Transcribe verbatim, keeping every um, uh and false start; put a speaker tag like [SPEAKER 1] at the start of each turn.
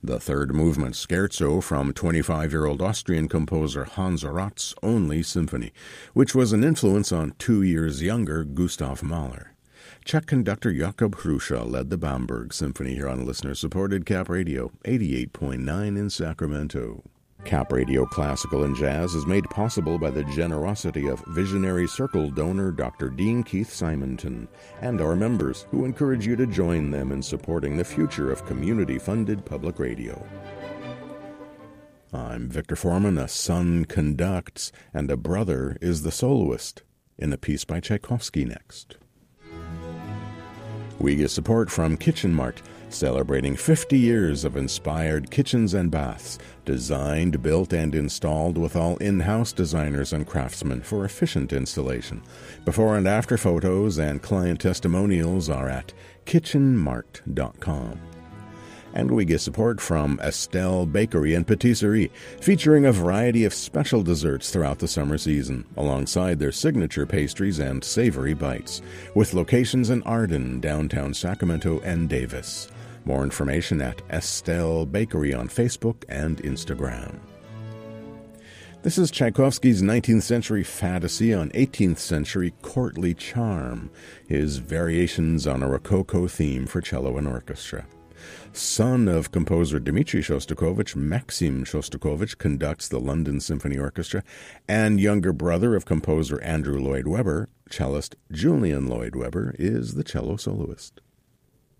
[SPEAKER 1] The third movement, Scherzo, from twenty-five-year-old Austrian composer Hans Rath's only symphony, which was an influence on two years younger Gustav Mahler. Czech conductor Jakub Hruša led the Bamberg Symphony here on listener-supported Cap Radio, eighty-eight point nine in Sacramento. Cap Radio Classical and Jazz is made possible by the generosity of Visionary Circle donor Doctor Dean Keith Simonton and our members, who encourage you to join them in supporting the future of community-funded public radio. I'm Victor Foreman. A son conducts, and a brother is the soloist, in a piece by Tchaikovsky next. We get support from Kitchen Mart, celebrating fifty years of inspired kitchens and baths, designed, built, and installed with all in-house designers and craftsmen for efficient installation. Before and after photos and client testimonials are at kitchen mart dot com. And we get support from Estelle Bakery and Patisserie, featuring a variety of special desserts throughout the summer season, alongside their signature pastries and savory bites, with locations in Arden, downtown Sacramento, and Davis. More information at Estelle Bakery on Facebook and Instagram. This is Tchaikovsky's nineteenth century fantasy on eighteenth century courtly charm, his variations on a Rococo theme for cello and orchestra. Son of composer Dmitri Shostakovich, Maxim Shostakovich conducts the London Symphony Orchestra, and younger brother of composer Andrew Lloyd Webber, cellist Julian Lloyd Webber is the cello soloist.